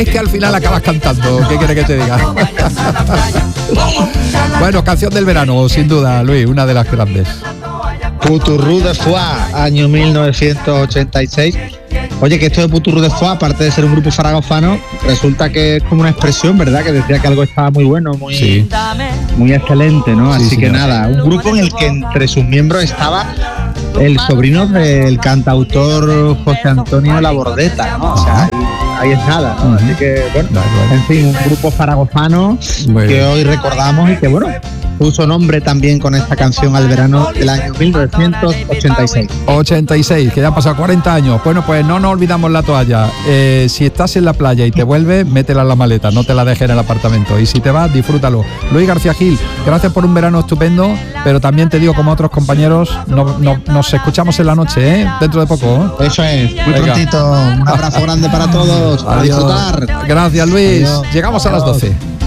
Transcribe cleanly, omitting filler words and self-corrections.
Es que al final acabas cantando, ¿qué quiere que te diga? Bueno, canción del verano, sin duda, Luis, una de las grandes. Puturru de Foix, año 1986. Oye, que esto de Puturru de Foix, aparte de ser un grupo zaragozano, resulta que es como una expresión, ¿verdad? Que decía que algo estaba muy bueno, muy excelente, ¿no? Sí, así que señor. nada, un grupo en el que entre sus miembros estaba el sobrino del cantautor José Antonio Labordeta, ¿no? O sea, ahí es nada, ¿no? Así que, bueno, en fin, un grupo zaragozano que hoy recordamos y que, bueno, puso nombre también con esta canción al verano del año 1986. 86, que ya han pasado 40 años. Bueno, pues no nos olvidamos la toalla. Si estás en la playa y te vuelves, métela en la maleta, no te la dejes en el apartamento. Y si te vas, disfrútalo. Luis García Gil, gracias por un verano estupendo, pero también te digo, como otros compañeros, nos escuchamos en la noche, dentro de poco. Eso es, muy prontito. Un abrazo grande para todos. A Adiós. disfrutar. Gracias, Luis. Adiós. Llegamos a las 12.